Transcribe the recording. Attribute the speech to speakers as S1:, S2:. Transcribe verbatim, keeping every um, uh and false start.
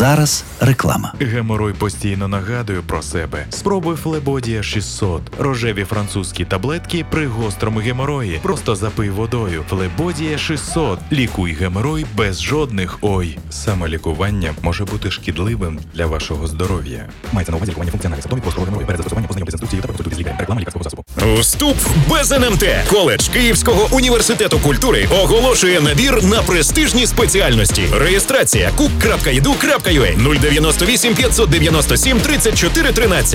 S1: зараз реклама.
S2: Геморой постійно нагадує про себе. Спробуй Флебодія шістсот. Рожеві французькі таблетки при гострому геморої. Просто запий водою. Флебодія шістсот. Лікуй геморой без жодних ой. Самолікування може бути шкідливим для вашого здоров'я.
S3: Мається на увазі лікування функціональних симптомів гострого геморою. Перед застосуванням познайомтесь з інструкцією та проконсультуйтесь з лікарем. Реклама лікарського засобу.
S4: Вступ без ен ем те. Коледж Київського університету культури оголошує набір на престижні спеціальності. Реєстрація кук крапка і ді ю крапка ю а нуль дев'яносто вісім п'ятсот дев'яносто сім тридцять чотири тринадцять.